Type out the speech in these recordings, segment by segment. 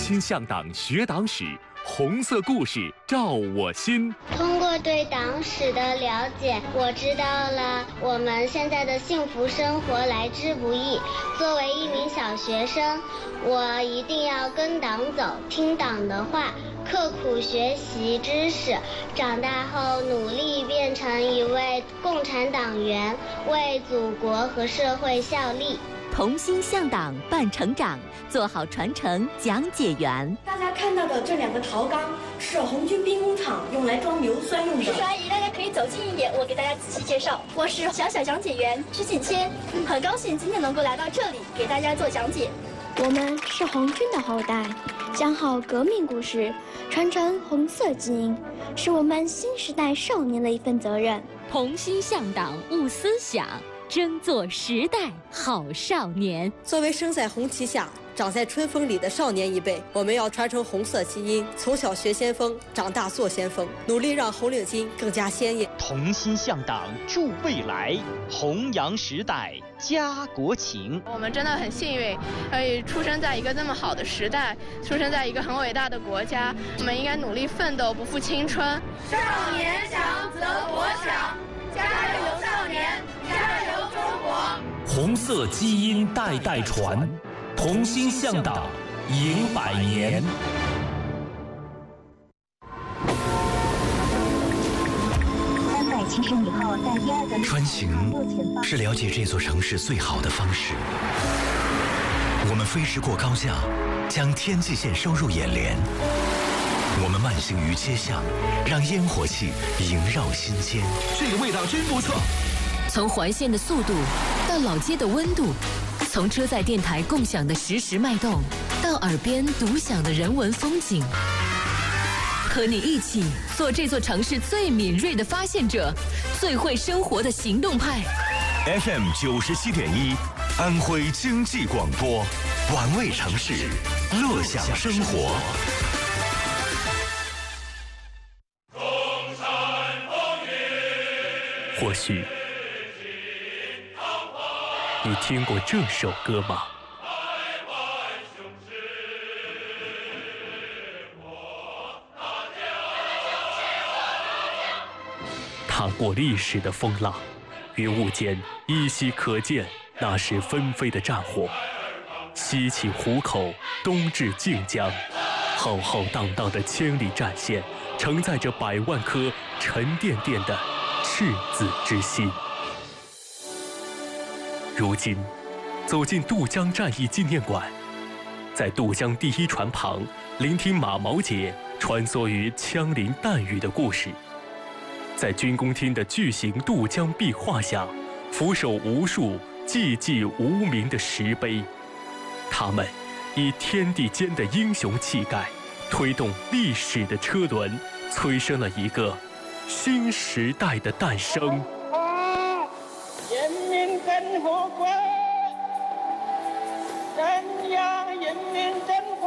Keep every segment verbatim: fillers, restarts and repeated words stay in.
心向党学党史，红色故事照我心。 通过对党史的了解，我知道了我们现在的幸福生活来之不易。作为一名小学生，我一定要跟党走，听党的话，刻苦学习知识，长大后努力变成一位共产党员，为祖国和社会效力。 同心向党伴成长，做好传承讲解员。 大家看到的这两个陶缸是红军兵工厂用来装硫酸用的。 叔叔阿姨，大家可以走近一点，我给大家仔细介绍。我是小小讲解员曲锦谦，很高兴今天能够来到这里给大家做讲解。 我们是红军的后代，讲好革命故事，传承红色基因，是我们新时代少年的一份责任。 同心向党悟思想，争做时代好少年。 作为生在红旗下，长在春风里的少年一辈，我们要传承红色基因，从小学先锋，长大做先锋，努力让红领巾更加鲜艳。 同心向党助未来，弘扬时代家国情。 我们真的很幸运，可以出生在一个这么好的时代，出生在一个很伟大的国家。我们应该努力奋斗，不负青春。 少年强则国强，加油少年，加油中国！ 红色基因代代传，同心向党迎百年。 穿行是了解这座城市最好的方式。我们飞驰过高架，将天际线收入眼帘。我们慢行于街巷，让烟火气萦绕心间。 这个味道真不错。 从环线的速度到老街的温度，从车载电台共享的实时脉动，到耳边独享的人文风景。和你一起做这座城市最敏锐的发现者，最会生活的行动派。 F M 九十七点一，安徽经济广播，玩味城市，乐享生活。 或许你听过这首歌吗？踏过历史的风浪，云雾间依稀可见那时纷飞的战火。西起湖口，东至靖江，浩浩荡荡的千里战线，承载着百万颗沉甸甸的赤子之心。如今，走进渡江战役纪念馆，在渡江第一船旁，聆听马毛姐穿梭于枪林弹雨的故事。在军工厅的巨型渡江壁画下，俯首无数寂寂无名的石碑，他们以天地间的英雄气概，推动历史的车轮，催生了一个新时代的诞生。 人民真火国，中央人民政府，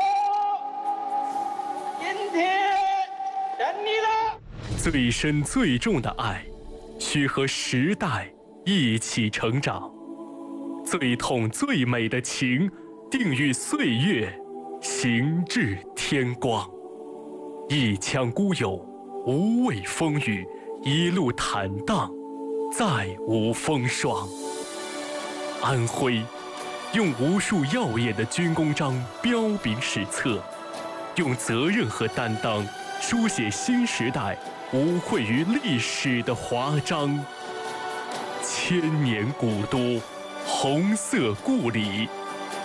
今天等你了。 最深最重的爱，需和时代一起成长；最痛最美的情，定与岁月行至天光。一腔孤勇，无畏风雨，一路坦荡，再无风霜。安徽用无数耀眼的军功章彪炳史册，用责任和担当书写新时代无愧于历史的华章。千年古都，红色故里，